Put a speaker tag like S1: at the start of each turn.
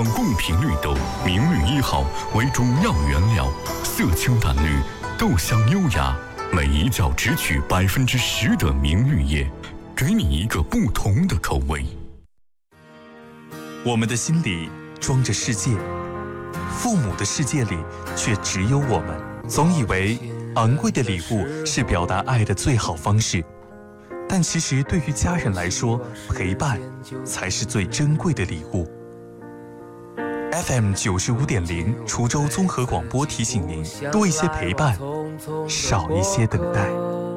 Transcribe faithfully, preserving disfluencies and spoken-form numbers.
S1: 网贡品绿豆，明绿一号为主要原料，色清淡绿，豆香优雅，每一角只取百分之十的明绿叶，给你一个不同的口味。
S2: 我们的心里装着世界，父母的世界里却只有我们。总以为昂贵的礼物是表达爱的最好方式，但其实对于家人来说，陪伴才是最珍贵的礼物。F M 九十五点零，滁州综合广播提醒您：多一些陪伴，少一些等待。